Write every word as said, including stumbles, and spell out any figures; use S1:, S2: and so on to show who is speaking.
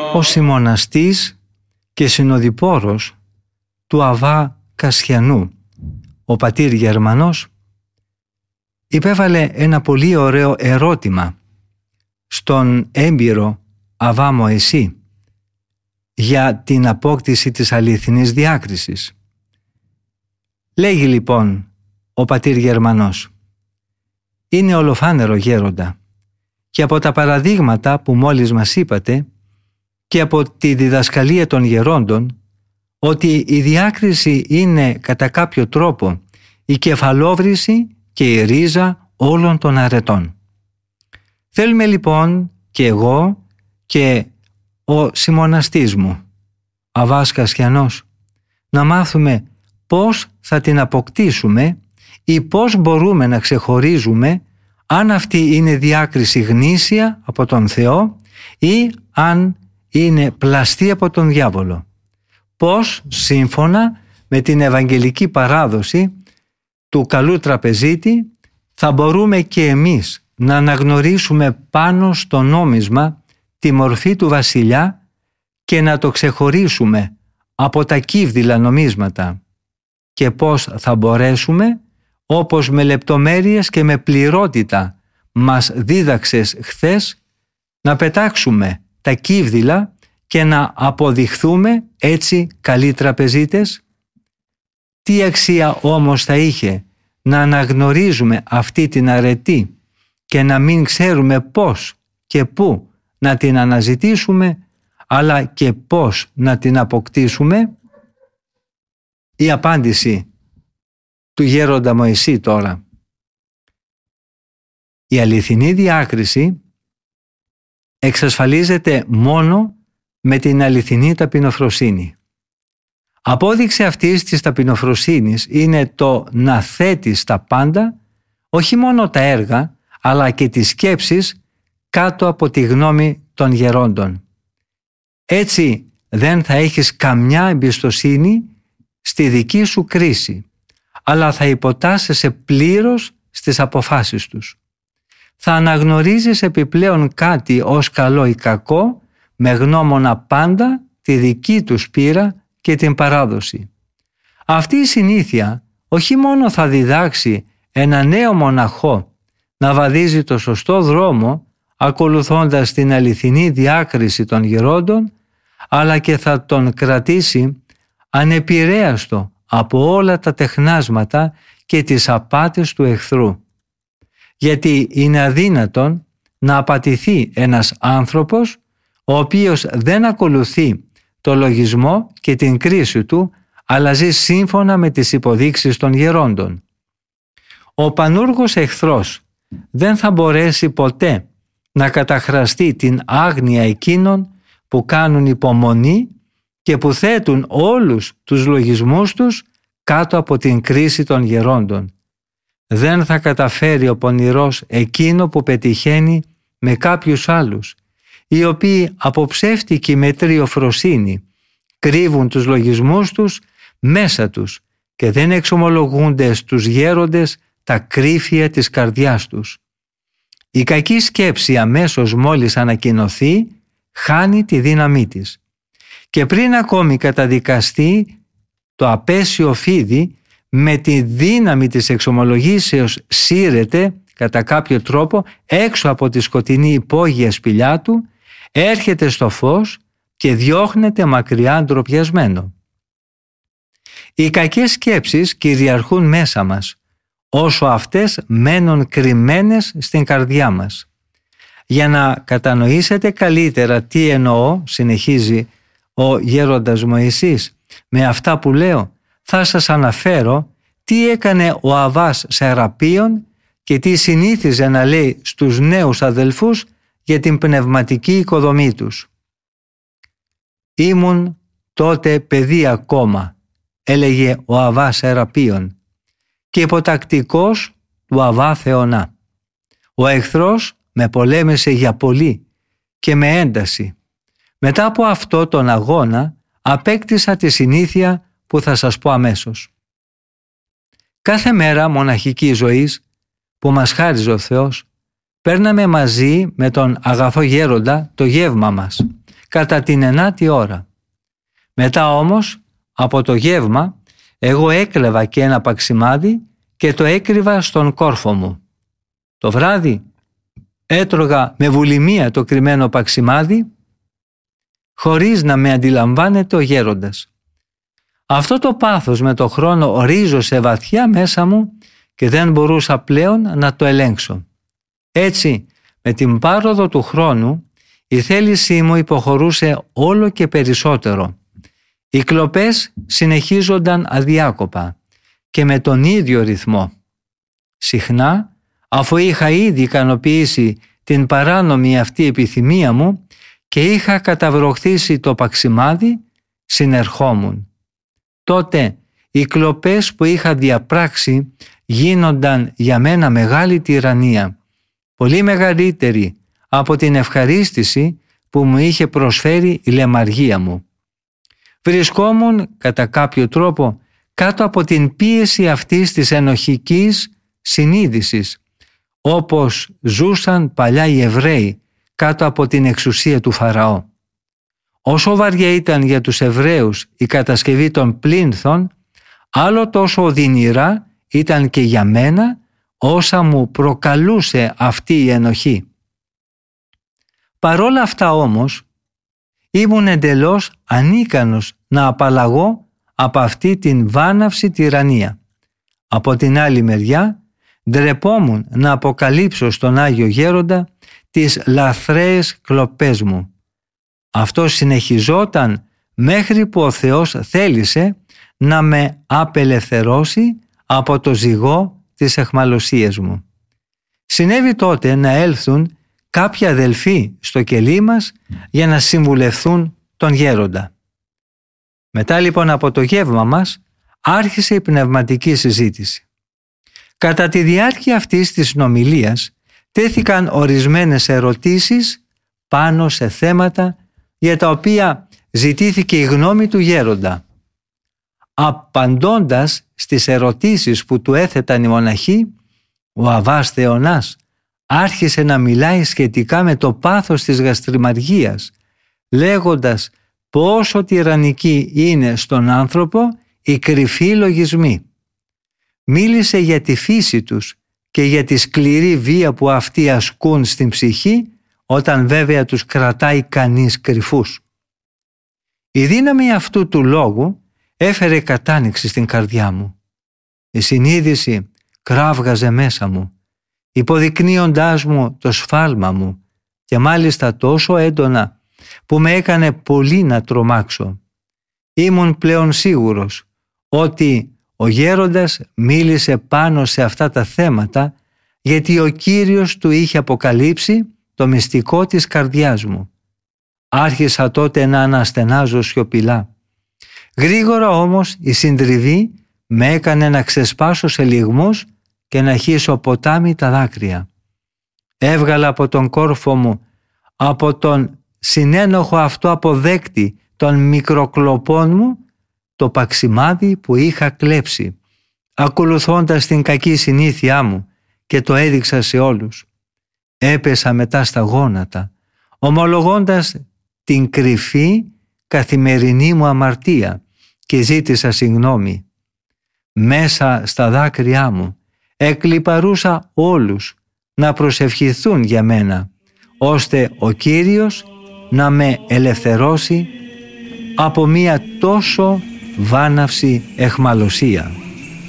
S1: ο συμμοναστής και συνοδοιπόρος του Αββά Κασιανού, ο πατήρ Γερμανός, υπέβαλε ένα πολύ ωραίο ερώτημα στον έμπειρο Αββά Μωυσή για την απόκτηση της αληθινής διάκρισης. Λέγει λοιπόν ο πατήρ Γερμανός: είναι ολοφάνερο γέροντα, και από τα παραδείγματα που μόλις μας είπατε και από τη διδασκαλία των γερόντων, ότι η διάκριση είναι κατά κάποιο τρόπο η κεφαλόβρηση και η ρίζα όλων των αρετών. Θέλουμε λοιπόν και εγώ και ο συμμοναστής μου, Αββάς Κασιανός, να μάθουμε πώς θα την αποκτήσουμε ή πώς μπορούμε να ξεχωρίζουμε αν αυτή είναι διάκριση γνήσια από τον Θεό ή αν είναι πλαστή από τον διάβολο. Πώς, σύμφωνα με την ευαγγελική παράδοση του καλού τραπεζίτη, θα μπορούμε και εμείς να αναγνωρίσουμε πάνω στο νόμισμα τη μορφή του βασιλιά και να το ξεχωρίσουμε από τα κύβδηλα νομίσματα, και πώς θα μπορέσουμε, όπως με λεπτομέρειες και με πληρότητα μας δίδαξες χθες, να πετάξουμε τα κύβδηλα και να αποδειχθούμε έτσι καλοί τραπεζίτες. Τι αξία όμως θα είχε να αναγνωρίζουμε αυτή την αρετή και να μην ξέρουμε πώς και πού να την αναζητήσουμε, αλλά και πώς να την αποκτήσουμε? Η απάντηση του γέροντα Μωυσή τώρα: η αληθινή διάκριση εξασφαλίζεται μόνο με την αληθινή ταπεινοφροσύνη. Απόδειξη αυτής της ταπεινοφροσύνης είναι το να θέτεις τα πάντα, όχι μόνο τα έργα, αλλά και τις σκέψεις κάτω από τη γνώμη των γερόντων. Έτσι δεν θα έχεις καμιά εμπιστοσύνη στη δική σου κρίση, αλλά θα υποτάσσεσαι πλήρως στις αποφάσεις τους. Θα αναγνωρίζεις επιπλέον κάτι ως καλό ή κακό, με γνώμονα πάντα τη δική τους πείρα και την παράδοση. Αυτή η συνήθεια όχι μόνο θα διδάξει ένα νέο μοναχό να βαδίζει το σωστό δρόμο ακολουθώντας την αληθινή διάκριση των γερόντων, αλλά και θα τον κρατήσει ανεπηρέαστο από όλα τα τεχνάσματα και τις απάτες του εχθρού. Γιατί είναι αδύνατον να απατηθεί ένας άνθρωπος ο οποίος δεν ακολουθεί το λογισμό και την κρίση του, αλλά ζει σύμφωνα με τις υποδείξεις των γερόντων. Ο πανούργος εχθρός δεν θα μπορέσει ποτέ να καταχραστεί την άγνοια εκείνων που κάνουν υπομονή και που θέτουν όλους τους λογισμούς τους κάτω από την κρίση των γερόντων. Δεν θα καταφέρει ο πονηρός εκείνο που πετυχαίνει με κάποιους άλλους, οι οποίοι από ψεύτικη μετριοφροσύνη κρύβουν τους λογισμούς τους μέσα τους και δεν εξομολογούνται στους γέροντες τα κρύφια της καρδιάς τους. Η κακή σκέψη αμέσως μόλις ανακοινωθεί χάνει τη δύναμή της, και πριν ακόμη καταδικαστεί το απέσιο φίδι, με τη δύναμη της εξομολογήσεως σύρεται κατά κάποιο τρόπο έξω από τη σκοτεινή υπόγεια σπηλιά του, έρχεται στο φως και διώχνεται μακριά ντροπιασμένο. Οι κακές σκέψεις κυριαρχούν μέσα μας, όσο αυτές μένουν κρυμμένες στην καρδιά μας. Για να κατανοήσετε καλύτερα τι εννοώ, συνεχίζει ο γέροντας Μωυσής, με αυτά που λέω, θα σας αναφέρω τι έκανε ο Αββάς Σεραπείων και τι συνήθιζε να λέει στους νέους αδελφούς για την πνευματική οικοδομή τους. «Ήμουν τότε παιδί ακόμα», έλεγε ο Αββάς Σεραπείων, «και υποτακτικός του Αββά Θεωνά. Ο εχθρός με πολέμησε για πολύ και με ένταση. Μετά από αυτό τον αγώνα απέκτησα τη συνήθεια που θα σας πω αμέσως. Κάθε μέρα μοναχικής ζωής που μας χάριζε ο Θεός, παίρναμε μαζί με τον αγαθό γέροντα το γεύμα μας, κατά την ενάτη ώρα. Μετά όμως, από το γεύμα, εγώ έκλεβα και ένα παξιμάδι και το έκρυβα στον κόρφο μου. Το βράδυ έτρωγα με βουλημία το κρυμμένο παξιμάδι, χωρίς να με αντιλαμβάνεται ο γέροντας. Αυτό το πάθος με το χρόνο ρίζωσε βαθιά μέσα μου και δεν μπορούσα πλέον να το ελέγξω. Έτσι, με την πάροδο του χρόνου, η θέλησή μου υποχωρούσε όλο και περισσότερο. Οι κλοπές συνεχίζονταν αδιάκοπα και με τον ίδιο ρυθμό. Συχνά, αφού είχα ήδη ικανοποιήσει την παράνομη αυτή επιθυμία μου και είχα καταβροχθήσει το παξιμάδι, συνερχόμουν. Τότε οι κλοπές που είχα διαπράξει γίνονταν για μένα μεγάλη τυραννία, πολύ μεγαλύτερη από την ευχαρίστηση που μου είχε προσφέρει η λαιμαργία μου. Βρισκόμουν κατά κάποιο τρόπο κάτω από την πίεση αυτής της ενοχικής συνείδησης, όπως ζούσαν παλιά οι Εβραίοι κάτω από την εξουσία του Φαραώ. Όσο βαριά ήταν για τους Εβραίους η κατασκευή των πλήνθων, άλλο τόσο οδυνηρά ήταν και για μένα όσα μου προκαλούσε αυτή η ενοχή. Παρόλα αυτά όμως, ήμουν εντελώς ανίκανος να απαλλαγώ από αυτή την βάναυση τυραννία. Από την άλλη μεριά, ντρεπόμουν να αποκαλύψω στον Άγιο Γέροντα τις λαθρέες κλοπές μου. Αυτό συνεχιζόταν μέχρι που ο Θεός θέλησε να με απελευθερώσει από το ζυγό της αιχμαλωσίας μου. Συνέβη τότε να έλθουν κάποιοι αδελφοί στο κελί μας για να συμβουλευθούν τον γέροντα. Μετά λοιπόν από το γεύμα μας άρχισε η πνευματική συζήτηση. Κατά τη διάρκεια αυτής της συνομιλίας τέθηκαν ορισμένες ερωτήσεις πάνω σε θέματα για τα οποία ζητήθηκε η γνώμη του γέροντα. Απαντώντας στις ερωτήσεις που του έθεταν οι μοναχοί, ο Αββάς Θεωνάς άρχισε να μιλάει σχετικά με το πάθος της γαστριμαργίας, λέγοντας πόσο τυραννική είναι στον άνθρωπο η κρυφή λογισμοί. Μίλησε για τη φύση τους και για τη σκληρή βία που αυτοί ασκούν στην ψυχή, όταν βέβαια τους κρατάει κανείς κρυφούς. Η δύναμη αυτού του λόγου έφερε κατάνοιξη στην καρδιά μου. Η συνείδηση κράβγαζε μέσα μου, υποδεικνύοντάς μου το σφάλμα μου και μάλιστα τόσο έντονα που με έκανε πολύ να τρομάξω. Ήμουν πλέον σίγουρος ότι ο γέροντας μίλησε πάνω σε αυτά τα θέματα γιατί ο Κύριος του είχε αποκαλύψει το μυστικό της καρδιάς μου. Άρχισα τότε να αναστενάζω σιωπηλά. Γρήγορα όμως η συντριβή με έκανε να ξεσπάσω σε λυγμούς και να χύσω ποτάμι τα δάκρυα. Έβγαλα από τον κόρφο μου, από τον συνένοχο αυτό αποδέκτη των μικροκλοπών μου, το παξιμάδι που είχα κλέψει, ακολουθώντας την κακή συνήθειά μου, και το έδειξα σε όλους. Έπεσα μετά στα γόνατα, ομολογώντας την κρυφή καθημερινή μου αμαρτία και ζήτησα συγγνώμη. Μέσα στα δάκρυά μου εκλιπαρούσα όλους να προσευχηθούν για μένα, ώστε ο Κύριος να με ελευθερώσει από μία τόσο βάναυση αιχμαλωσία.